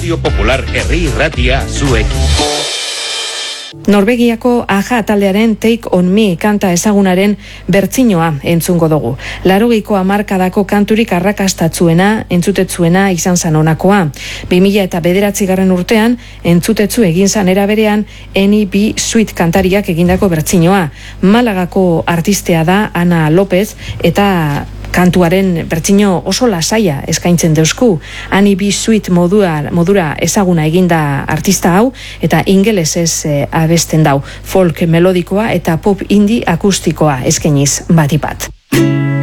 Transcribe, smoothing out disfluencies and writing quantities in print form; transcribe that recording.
Radio Popular Herri Irratia zuekin. Norvegiako Aja taldearen Take on Me kanta ezagunaren bertsinoa entzungo dugu. 80ko hamarkadako kanturik arrakastatzuena, entzutetzuena izan zan honakoa. 2009 urtean entzutetzu egin zan era berean Annie B. Sweet kantariak egindako bertsinoa. Malagako artistea da Ana López eta kantuaren bertsino oso lasaia eskaintzen deusku. Annie B. Sweet modura ezaguna eginda artista hau eta ingelesez abesten dau. Folk melodikoa eta pop indie akustikoa eskainiz batipat.